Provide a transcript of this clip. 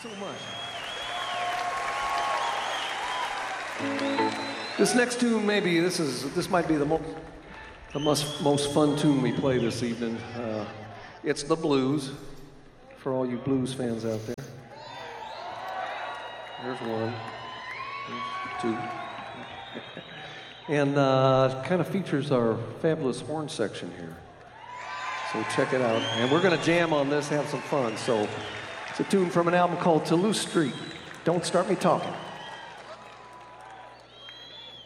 so much. This next tune, maybe this might be the most fun tune we play this evening. It's the blues, for all you blues fans out there. There's one, there's two. And kind of features our fabulous horn section here. So check it out. And we're going to jam on this, have some fun. So it's a tune from an album called Toulouse Street. Don't Start Me Talking.